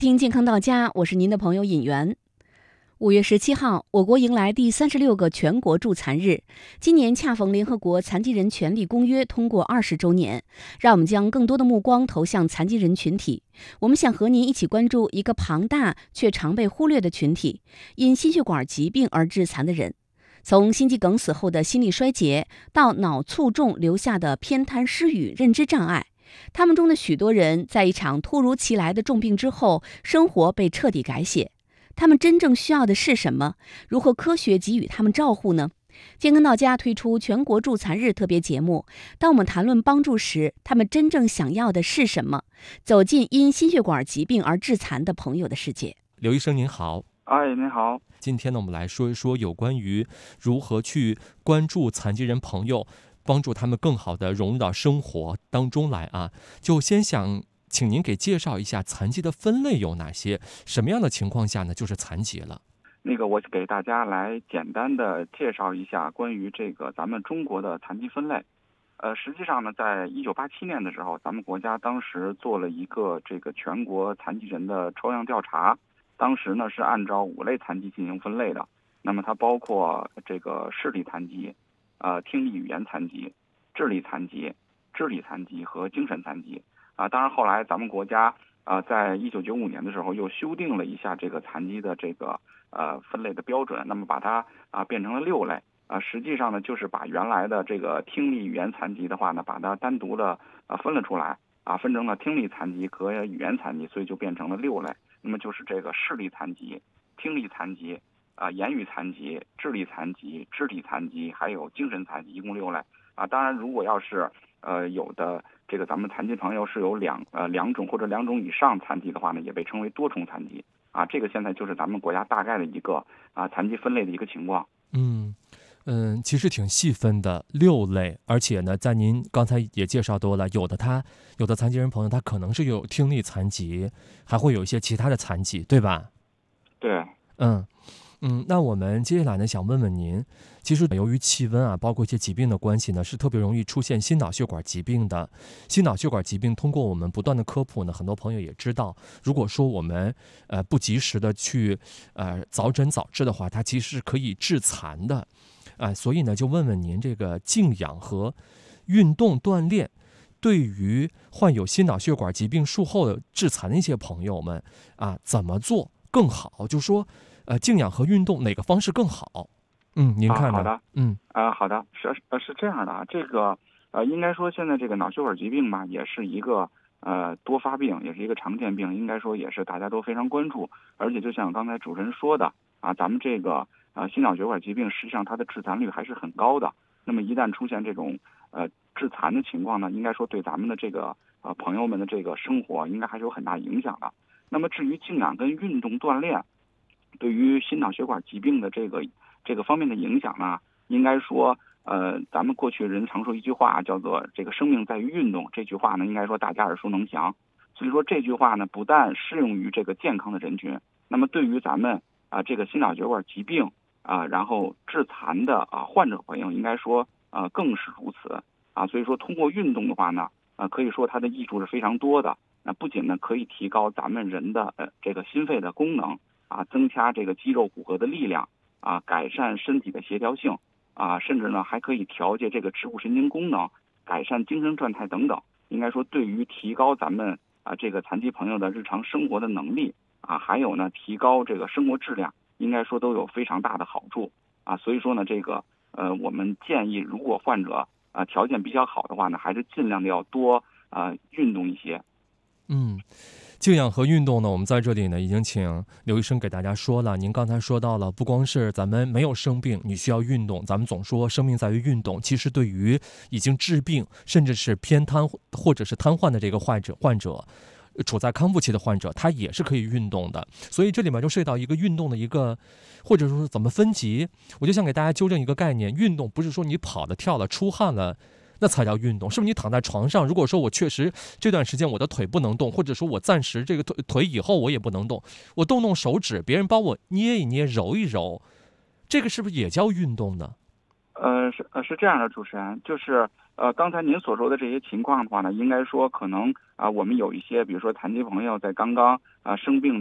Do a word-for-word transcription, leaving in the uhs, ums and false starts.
听健康到家，我是您的朋友尹媛。五月十七号，我国迎来第三十六个全国助残日。今年恰逢联合国残疾人权利公约通过二十周年，让我们将更多的目光投向残疾人群体。我们想和您一起关注一个庞大却常被忽略的群体——因心血管疾病而致残的人。从心肌梗死后的心力衰竭，到脑卒中留下的偏瘫失语、认知障碍。他们中的许多人在一场突如其来的重病之后，生活被彻底改写。他们真正需要的是什么？如何科学给予他们照护呢？健康到家推出全国助残日特别节目，当我们谈论帮助时，他们真正想要的是什么？走进因心血管疾病而致残的朋友的世界。 刘医生您好。 哎，您好。 今天呢，我们来说一说有关于如何去关注残疾人朋友，帮助他们更好地融入到生活当中来啊。就先想请您给介绍一下残疾的分类有哪些，什么样的情况下呢就是残疾了？ 那个我给大家来简单的介绍一下关于这个咱们中国的残疾分类。呃，实际上呢，在一九八七年的时候，咱们国家当时做了一个这个全国残疾人的抽样调查，当时呢是按照五类残疾进行分类的。那么它包括这个视力残疾、呃听力语言残疾、智力残疾、智力残疾和精神残疾。啊，当然后来咱们国家啊，在一九九五年的时候又修订了一下这个残疾的这个呃分类的标准，那么把它啊变成了六类啊，实际上呢就是把原来的这个听力语言残疾的话呢，把它单独的啊分了出来啊，分成了听力残疾和语言残疾，所以就变成了六类。那么就是这个视力残疾、听力残疾啊、言语残疾、智力残疾、肢体残疾还有精神残疾，一共六类啊。当然，如果要是呃有的这个咱们残疾朋友是有两呃两种或者两种以上残疾的话呢，也被称为多重残疾啊。这个现在就是咱们国家大概的一个啊残疾分类的一个情况。 嗯嗯，其实挺细分的六类，而且呢，在您刚才也介绍多了，有的他有的残疾人朋友他可能是有听力残疾，还会有一些其他的残疾，对吧？ 对， 嗯。嗯，那我们接下来呢，想问问您，其实由于气温啊，包括一些疾病的关系呢，是特别容易出现心脑血管疾病的。心脑血管疾病通过我们不断的科普呢，很多朋友也知道，如果说我们呃不及时的去呃早诊早治的话，它其实是可以致残的，啊、呃，所以呢，就问问您这个静养和运动锻炼，对于患有心脑血管疾病术后的致残的一些朋友们啊，怎么做更好？就说。呃，静养和运动哪个方式更好？嗯，您看呢？ 啊、好的， 嗯， 啊、呃，好的，是呃是这样的啊，这个呃，应该说现在这个脑血管疾病嘛，也是一个呃多发病，也是一个常见病，应该说也是大家都非常关注。而且就像刚才主持人说的啊，咱们这个呃心脑血管疾病实际上它的致残率还是很高的。那么一旦出现这种呃致残的情况呢，应该说对咱们的这个呃朋友们的这个生活应该还是有很大影响的。那么至于静养跟运动锻炼，对于心脑血管疾病的这个这个方面的影响呢，应该说，呃，咱们过去人常说一句话，叫做“这个生命在于运动”。这句话呢，应该说大家耳熟能详。所以说这句话呢，不但适用于这个健康的人群，那么对于咱们啊、呃、这个心脑血管疾病啊、呃，然后致残的啊、呃、患者朋友，应该说啊、呃、更是如此啊。所以说通过运动的话呢，啊、呃、可以说它的益处是非常多的。那不仅呢可以提高咱们人的呃这个心肺的功能。啊，增加这个肌肉骨骼的力量啊，改善身体的协调性啊，甚至呢还可以调节这个植物神经功能，改善精神状态等等。应该说，对于提高咱们啊这个残疾朋友的日常生活的能力啊，还有呢提高这个生活质量，应该说都有非常大的好处啊。所以说呢，这个呃，我们建议，如果患者啊条件比较好的话呢，还是尽量的要多啊运动一些。 嗯。静养和运动呢，我们在这里呢已经请刘医生给大家说了。您刚才说到了，不光是咱们没有生病，你需要运动。咱们总说生命在于运动，其实对于已经治病甚至是偏瘫或者是瘫痪的这个患者，患者处在康复期的患者，他也是可以运动的。所以这里面就涉及到一个运动的一个，或者说怎么分级。我就想给大家纠正一个概念：运动不是说你跑了、跳了、出汗了。那才叫运动，是不是？你躺在床上，如果说我确实这段时间我的腿不能动，或者说我暂时这个腿腿以后我也不能动，我动动手指，别人帮我捏一捏、揉一揉，这个是不是也叫运动呢？ 呃， 呃，是呃是这样的，主持人，就是呃刚才您所说的这些情况的话呢，应该说可能啊、我们有一些，比如说残疾朋友在刚刚啊、生病